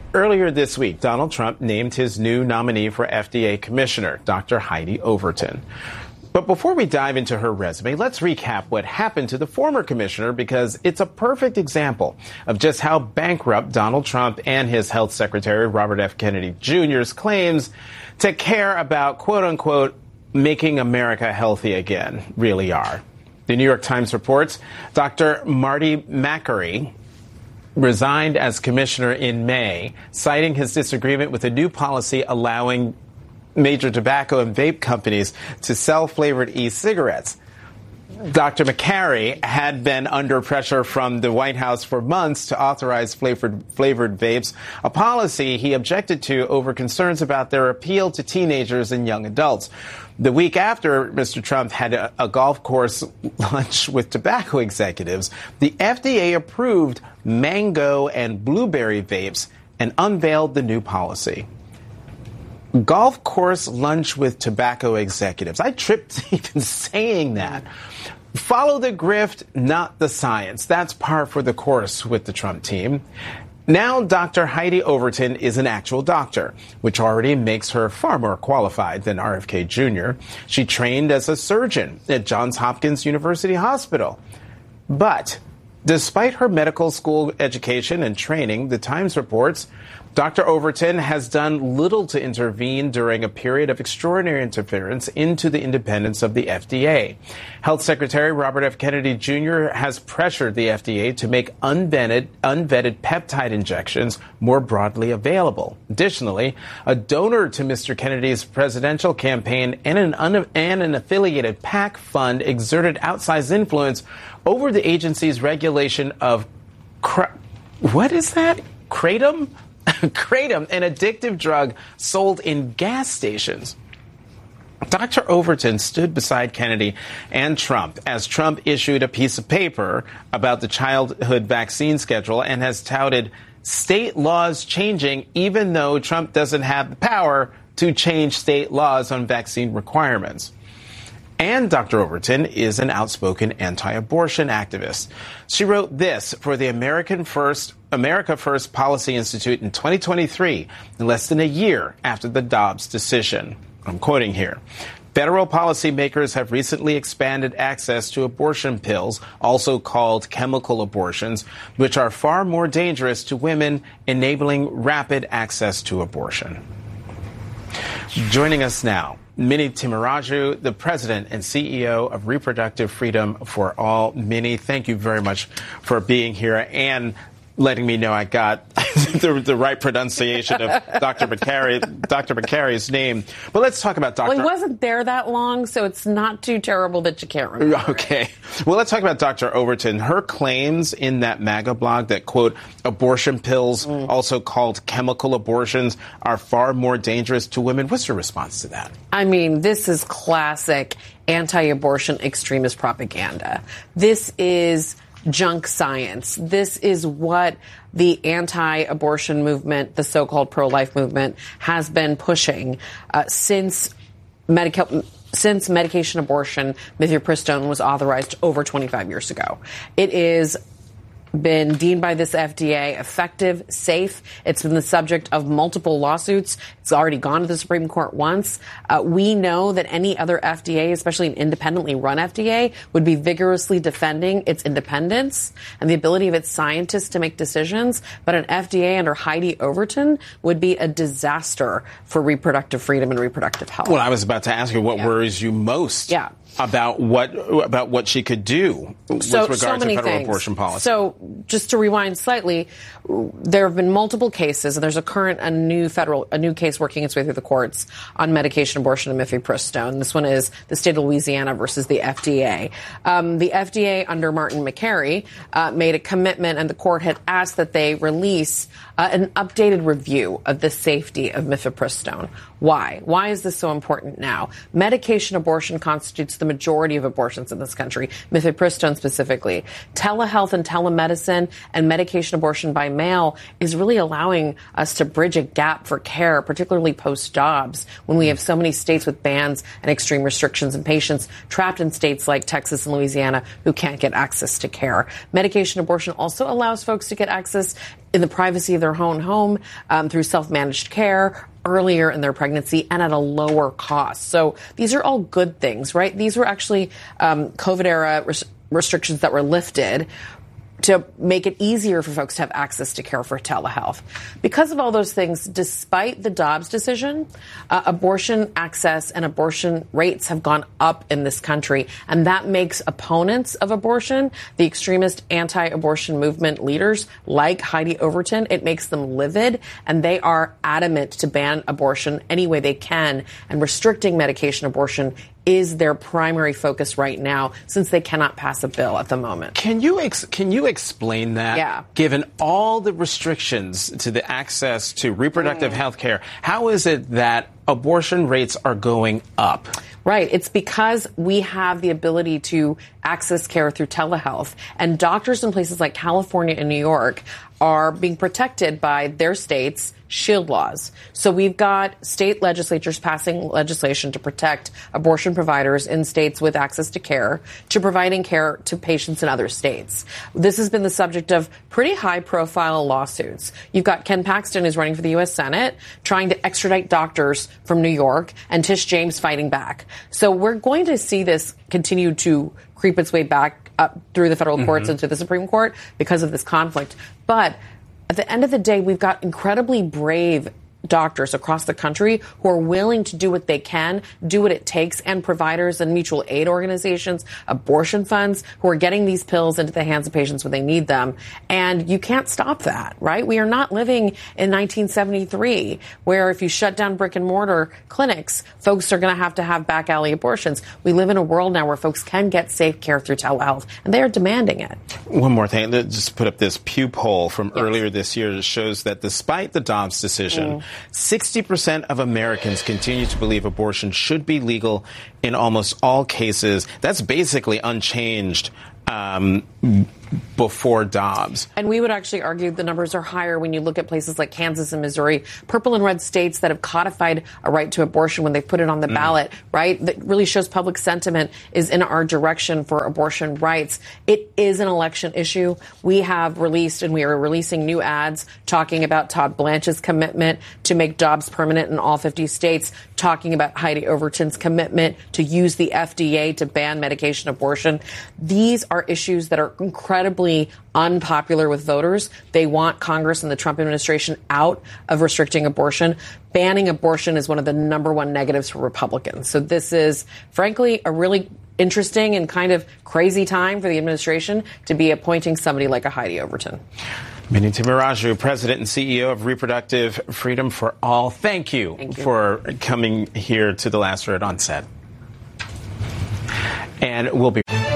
Earlier this week, Donald Trump named his new nominee for FDA commissioner, Dr. Heidi Overton. But before we dive into her resume, let's recap what happened to the former commissioner, because it's a perfect example of just how bankrupt Donald Trump and his health secretary, Robert F. Kennedy Jr.'s claims to care about, quote unquote, making America healthy again really are. The New York Times reports Dr. Marty Makary resigned as commissioner in May, citing his disagreement with a new policy allowing major tobacco and vape companies to sell flavored e-cigarettes. Dr. Makary had been under pressure from the White House for months to authorize flavored vapes, a policy he objected to over concerns about their appeal to teenagers and young adults. The week after Mr. Trump had a golf course lunch with tobacco executives, the FDA approved mango and blueberry vapes and unveiled the new policy. Golf course lunch with tobacco executives. I tripped even saying that. Follow the grift, not the science. That's par for the course with the Trump team. Now, Dr. Heidi Overton is an actual doctor, which already makes her far more qualified than RFK Jr. She trained as a surgeon at Johns Hopkins University Hospital. But despite her medical school education and training, the Times reports Dr. Overton has done little to intervene during a period of extraordinary interference into the independence of the FDA. Health Secretary Robert F. Kennedy Jr. has pressured the FDA to make unvetted peptide injections more broadly available. Additionally, a donor to Mr. Kennedy's presidential campaign and an affiliated PAC fund exerted outsized influence over the agency's regulation of what is that? Kratom? Kratom, an addictive drug sold in gas stations. Dr. Overton stood beside Kennedy and Trump as Trump issued a piece of paper about the childhood vaccine schedule and has touted state laws changing, even though Trump doesn't have the power to change state laws on vaccine requirements. And Dr. Overton is an outspoken anti-abortion activist. She wrote this for the America First Policy Institute in 2023, less than a year after the Dobbs decision. I'm quoting here. Federal policymakers have recently expanded access to abortion pills, also called chemical abortions, which are far more dangerous to women, enabling rapid access to abortion. Joining us now, Mini Timuraju, the president and CEO of Reproductive Freedom for All. Mini, thank you very much for being here and letting me know I got the right pronunciation of Dr. Makary's name. But let's talk about Dr. Well, he wasn't there that long, so it's not too terrible that you can't remember. Okay. Well, let's talk about Dr. Overton. Her claims in that MAGA blog that, quote, abortion pills, also called chemical abortions, are far more dangerous to women. What's your response to that? I mean, this is classic anti-abortion extremist propaganda. This is junk science. This is what the anti-abortion movement, the so-called pro-life movement, has been pushing since medication abortion, mifepristone, was authorized over 25 years ago. It is been deemed by this FDA effective, safe. It's been the subject of multiple lawsuits. It's already gone to the Supreme Court once. We know that any other FDA, especially an independently run FDA, would be vigorously defending its independence and the ability of its scientists to make decisions. But an FDA under Heidi Overton would be a disaster for reproductive freedom and reproductive health. Well, I was about to ask you what worries you most. About what she could do with regard to federal abortion policy. So just to rewind slightly, there have been multiple cases, and there's a new case working its way through the courts on medication abortion and mifepristone. This one is the state of Louisiana versus the FDA. The FDA under Martin Makary made a commitment, and the court had asked that they release an updated review of the safety of mifepristone. Why? Why is this so important now? Medication abortion constitutes the majority of abortions in this country, mifepristone specifically. Telehealth and telemedicine and medication abortion by mail is really allowing us to bridge a gap for care, particularly post-Dobbs, when we have so many states with bans and extreme restrictions and patients trapped in states like Texas and Louisiana who can't get access to care. Medication abortion also allows folks to get access in the privacy of their own home through self-managed care earlier in their pregnancy and at a lower cost. So these are all good things, right? These were actually COVID-era restrictions that were lifted to make it easier for folks to have access to care for telehealth. Because of all those things, despite the Dobbs decision, abortion access and abortion rates have gone up in this country. And that makes opponents of abortion, the extremist anti-abortion movement leaders like Heidi Overton, it makes them livid. And they are adamant to ban abortion any way they can. And restricting medication abortion is their primary focus right now, since they cannot pass a bill at the moment. Can you explain that? Yeah. Given all the restrictions to the access to reproductive health care, how is it that abortion rates are going up? Right. It's because we have the ability to access care through telehealth. And doctors in places like California and New York are being protected by their states' shield laws. So we've got state legislatures passing legislation to protect abortion providers in states with access to care, to providing care to patients in other states. This has been the subject of pretty high-profile lawsuits. You've got Ken Paxton, who's running for the U.S. Senate, trying to extradite doctors from New York, and Tish James fighting back. So we're going to see this continue to creep its way back up through the federal courts into the Supreme Court because of this conflict. But at the end of the day, we've got incredibly brave doctors across the country who are willing to do what they can, do what it takes, and providers and mutual aid organizations, abortion funds, who are getting these pills into the hands of patients when they need them. And you can't stop that, right? We are not living in 1973, where if you shut down brick and mortar clinics, folks are going to have back alley abortions. We live in a world now where folks can get safe care through telehealth, and they are demanding it. One more thing. Let's just put up this Pew poll from earlier this year that shows that despite the Dobbs decision, 60% of Americans continue to believe abortion should be legal in almost all cases. That's basically unchanged before Dobbs. And we would actually argue the numbers are higher when you look at places like Kansas and Missouri, purple and red states that have codified a right to abortion when they put it on the ballot, right? That really shows public sentiment is in our direction for abortion rights. It is an election issue. We have released, and we are releasing new ads talking about Todd Blanche's commitment to make Dobbs permanent in all 50 states, talking about Heidi Overton's commitment to use the FDA to ban medication abortion. These are issues that are incredibly unpopular with voters. They want Congress and the Trump administration out of restricting abortion. Banning abortion is one of the number one negatives for Republicans. So this is, frankly, a really interesting and kind of crazy time for the administration to be appointing somebody like a Heidi Overton. Mini Timiraju, President and CEO of Reproductive Freedom for All. Thank you for coming here to The Last Word on Set. And we'll be